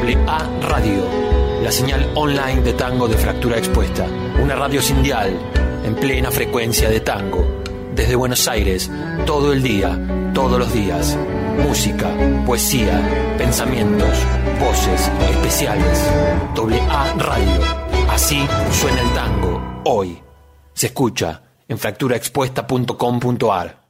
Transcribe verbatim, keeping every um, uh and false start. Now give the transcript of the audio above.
A Radio, la señal online de tango de Fractura Expuesta. Una radio sin dial, en plena frecuencia de tango. Desde Buenos Aires, todo el día, todos los días. Música, poesía, pensamientos, voces especiales. A Radio. Así suena el tango, hoy. Se escucha en fractura expuesta punto com punto a r.